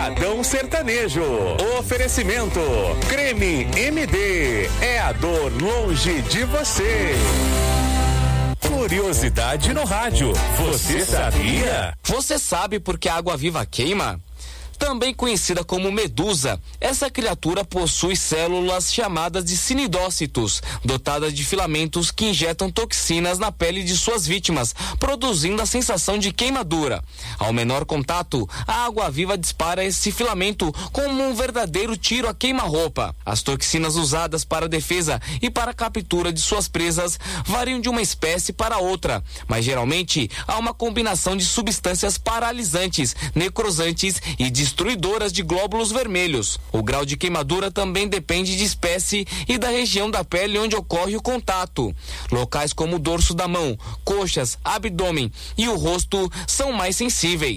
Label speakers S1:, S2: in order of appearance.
S1: Pancadão Sertanejo. Oferecimento: Creme MD. É a dor longe de você. Curiosidade no rádio. Você sabia?
S2: Você sabe por que a água-viva queima? Também conhecida como medusa, essa criatura possui células chamadas de cinidócitos, dotadas de filamentos que injetam toxinas na pele de suas vítimas, produzindo a sensação de queimadura. Ao menor contato, a água-viva dispara esse filamento como um verdadeiro tiro a queima-roupa. As toxinas usadas para a defesa e para a captura de suas presas variam de uma espécie para outra, mas geralmente há uma combinação de substâncias paralisantes, necrosantes e destruidoras de glóbulos vermelhos. O grau de queimadura também depende de espécie e da região da pele onde ocorre o contato. Locais como o dorso da mão, coxas, abdômen e o rosto são mais sensíveis.